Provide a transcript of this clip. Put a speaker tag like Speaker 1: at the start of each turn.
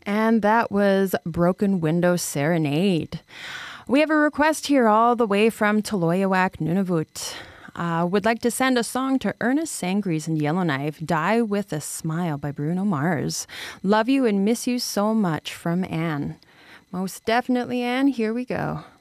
Speaker 1: And that was Broken Window Serenade. We have a request here all the way from Toloyawak, Nunavut. Would like to send a song to Ernest Sangries and Yellowknife, Die With a Smile by Bruno Mars. Love you and miss you so much from Anne. Most definitely, Anne. Here we go.